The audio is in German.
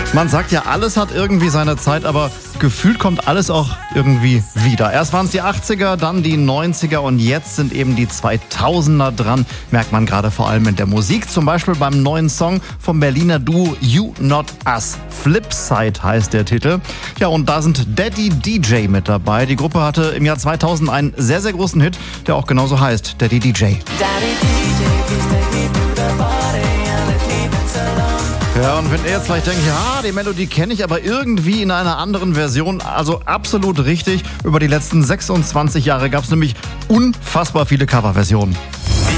Man sagt ja, alles hat irgendwie seine Zeit, aber gefühlt kommt alles auch irgendwie wieder. Erst waren es die 80er, dann die 90er und jetzt sind eben die 2000er dran. Merkt man gerade vor allem in der Musik, zum Beispiel beim neuen Song vom Berliner Duo You Not Us. Flipside heißt der Titel. Ja, und da sind Daddy DJ mit dabei. Die Gruppe hatte im Jahr 2000 einen sehr, sehr großen Hit, der auch genauso heißt, Daddy DJ. Daddy DJ, please take me to the party and let me dance alone. Ja, und wenn ihr jetzt vielleicht denkt, ja, die Melodie kenne ich, aber irgendwie in einer anderen Version, also absolut richtig. Über die letzten 26 Jahre gab es nämlich unfassbar viele Coverversionen.